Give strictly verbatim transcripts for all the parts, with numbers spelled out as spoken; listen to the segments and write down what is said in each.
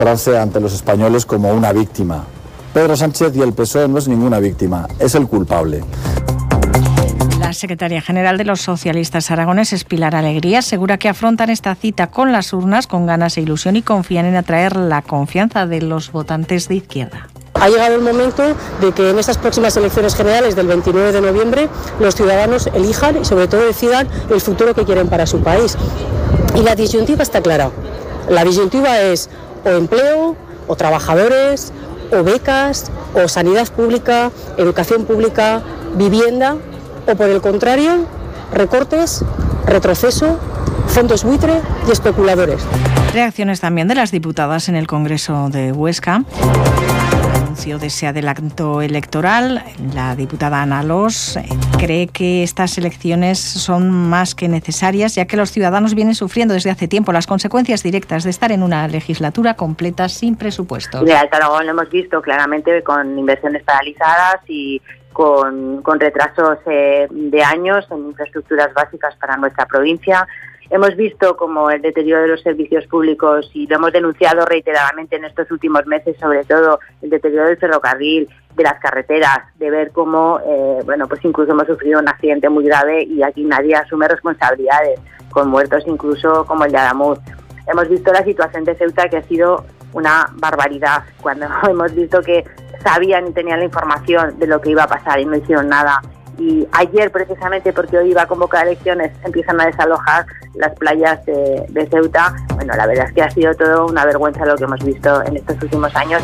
mostrarse ante los españoles como una víctima. Pedro Sánchez y el P S O E no es ninguna víctima, es el culpable. La secretaria general de los socialistas aragoneses, Pilar Alegría, asegura que afrontan esta cita con las urnas con ganas e ilusión y confían en atraer la confianza de los votantes de izquierda. Ha llegado el momento de que en estas próximas elecciones generales del veintinueve de noviembre los ciudadanos elijan y sobre todo decidan el futuro que quieren para su país. Y la disyuntiva está clara. La disyuntiva es o empleo, o trabajadores, o becas, o sanidad pública, educación pública, vivienda, o por el contrario, recortes, retroceso, fondos buitre y especuladores. Reacciones también de las diputadas en el Congreso de Huesca. Anuncio de ese adelanto electoral. La diputada Ana Alós cree que estas elecciones son más que necesarias, ya que los ciudadanos vienen sufriendo desde hace tiempo las consecuencias directas de estar en una legislatura completa sin presupuesto. De Alto Aragón lo hemos visto claramente con inversiones paralizadas y con, con retrasos eh, de años en infraestructuras básicas para nuestra provincia. Hemos visto como el deterioro de los servicios públicos y lo hemos denunciado reiteradamente en estos últimos meses, sobre todo el deterioro del ferrocarril, de las carreteras, de ver cómo, eh, bueno, pues incluso hemos sufrido un accidente muy grave y aquí nadie asume responsabilidades, con muertos incluso como el de Adamuz. Hemos visto la situación de Ceuta, que ha sido una barbaridad, cuando hemos visto que sabían y tenían la información de lo que iba a pasar y no hicieron nada. Y ayer, precisamente porque hoy iba a convocar elecciones, empiezan a desalojar las playas de, de Ceuta. Bueno, la verdad es que ha sido todo una vergüenza lo que hemos visto en estos últimos años.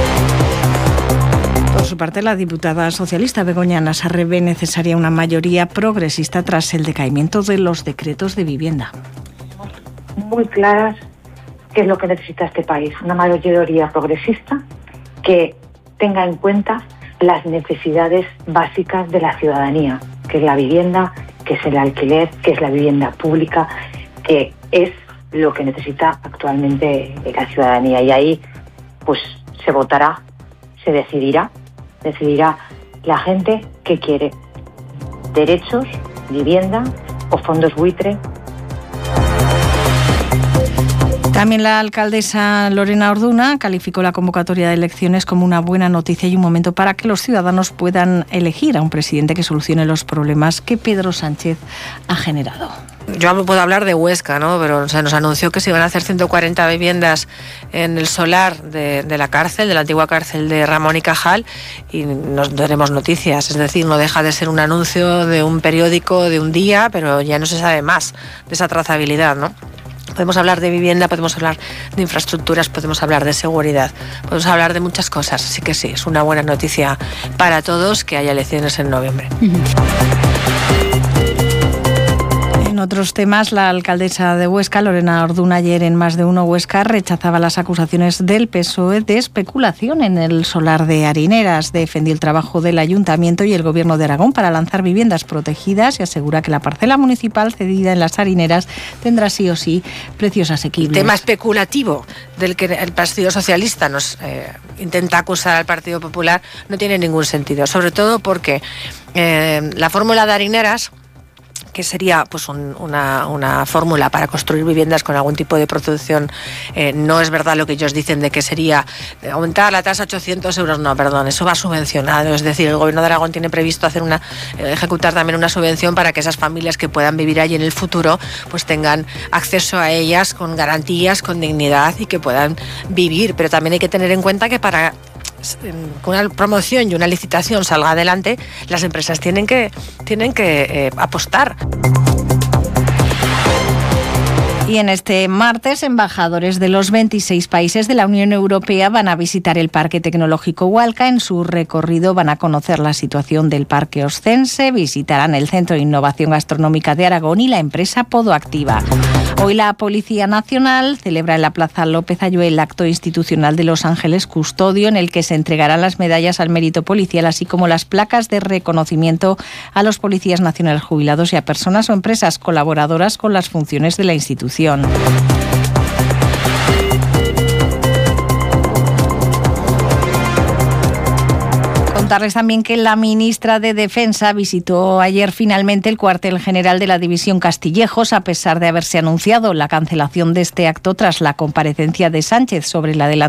Por su parte, la diputada socialista Begoña Nassarre ve necesaria una mayoría progresista tras el decaimiento de los decretos de vivienda. Muy claras qué es lo que necesita este país. Una mayoría progresista que tenga en cuenta las necesidades básicas de la ciudadanía, que es la vivienda, que es el alquiler, que es la vivienda pública, que es lo que necesita actualmente la ciudadanía. Y ahí pues se votará, se decidirá, decidirá la gente qué quiere: derechos, vivienda o fondos buitre. También la alcaldesa Lorena Orduna calificó la convocatoria de elecciones como una buena noticia y un momento para que los ciudadanos puedan elegir a un presidente que solucione los problemas que Pedro Sánchez ha generado. Yo puedo hablar de Huesca, ¿no? Pero se nos anunció que se iban a hacer ciento cuarenta viviendas en el solar de, de la cárcel, de la antigua cárcel de Ramón y Cajal, y nos daremos noticias. Es decir, no deja de ser un anuncio de un periódico de un día, pero ya no se sabe más de esa trazabilidad, ¿no? Podemos hablar de vivienda, podemos hablar de infraestructuras, podemos hablar de seguridad, podemos hablar de muchas cosas. Así que sí, es una buena noticia para todos que haya elecciones en noviembre. En otros temas, la alcaldesa de Huesca, Lorena Orduna, ayer en Más de Uno Huesca, rechazaba las acusaciones del P S O E de especulación en el solar de Harineras. Defendió el trabajo del Ayuntamiento y el Gobierno de Aragón para lanzar viviendas protegidas y asegura que la parcela municipal cedida en las Harineras tendrá sí o sí precios asequibles. El tema especulativo del que el Partido Socialista nos eh, intenta acusar al Partido Popular no tiene ningún sentido, sobre todo porque eh, la fórmula de Harineras, que sería pues un, una, una fórmula para construir viviendas con algún tipo de producción, eh, no es verdad lo que ellos dicen de que sería aumentar la tasa a ochocientos euros, no, perdón, eso va subvencionado, es decir, el Gobierno de Aragón tiene previsto hacer una, eh, ejecutar también una subvención para que esas familias que puedan vivir allí en el futuro pues tengan acceso a ellas con garantías, con dignidad y que puedan vivir, pero también hay que tener en cuenta que para con una promoción y una licitación salga adelante, las empresas tienen que, tienen que eh, apostar. Y en este martes, embajadores de los veintiséis países de la Unión Europea van a visitar el Parque Tecnológico Hualca. En su recorrido van a conocer la situación del Parque Oscense, visitarán el Centro de Innovación Gastronómica de Aragón y la empresa Podoactiva. Hoy la Policía Nacional celebra en la Plaza López Ayué el acto institucional de Los Ángeles Custodio, en el que se entregarán las medallas al mérito policial, así como las placas de reconocimiento a los policías nacionales jubilados y a personas o empresas colaboradoras con las funciones de la institución. Contarles también que la ministra de Defensa visitó ayer finalmente el cuartel general de la División Castillejos, a pesar de haberse anunciado la cancelación de este acto tras la comparecencia de Sánchez sobre la adelantación